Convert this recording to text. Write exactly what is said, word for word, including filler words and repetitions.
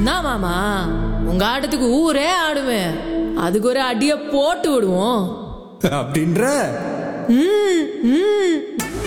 நான் மாமா உங்க ஆட்டத்துக்கு ஊரே ஆடுவேன். அதுக்கு ஒரு அடிய போட்டு விடுவோம் அப்படின்ற ம், ம்.